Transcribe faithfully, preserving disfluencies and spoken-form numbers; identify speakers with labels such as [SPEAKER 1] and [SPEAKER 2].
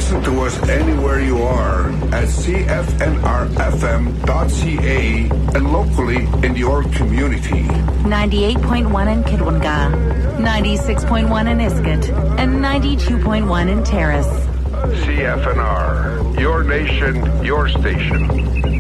[SPEAKER 1] Listen to us anywhere you are at c f n r f m dot c a and locally in your community.
[SPEAKER 2] ninety-eight point one in Kidwinga, ninety-six point one in Iskut, and ninety-two point one in Terrace.
[SPEAKER 1] C F N R, your nation, your station.